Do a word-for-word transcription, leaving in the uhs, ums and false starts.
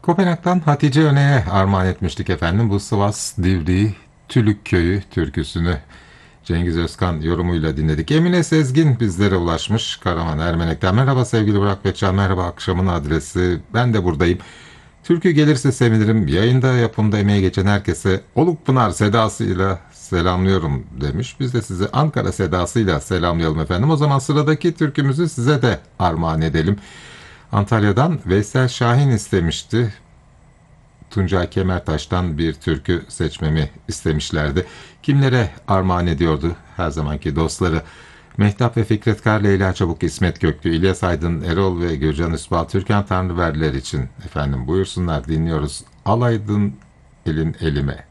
Kopenhag'dan Hatice Öne'ye armağan etmiştik efendim. Bu Sivas Divriği Tülük Köyü türküsünü Cengiz Özkan yorumuyla dinledik. Emine Sezgin bizlere ulaşmış. Karaman Ermenek'ten. Merhaba sevgili Burak Beçan. Merhaba, akşamın adresi. Ben de buradayım. Türkü gelirse sevinirim. Yayında yapımda emeği geçen herkese Olukpınar sedasıyla selamlıyorum demiş. Biz de sizi Ankara sedasıyla selamlayalım efendim. O zaman sıradaki türkümüzü size de armağan edelim. Antalya'dan Veysel Şahin istemişti. Tuncay Kemertaş'tan bir türkü seçmemi istemişlerdi. Kimlere armağan ediyordu her zamanki dostları? Mehtap ve Fikret Kar, Leyla Çabuk, İsmet Göklü, İlyas Aydın, Erol ve Gürcan Üsbal, Türkan Tanrıverdiler için efendim buyursunlar, dinliyoruz. Alaydın elin elime.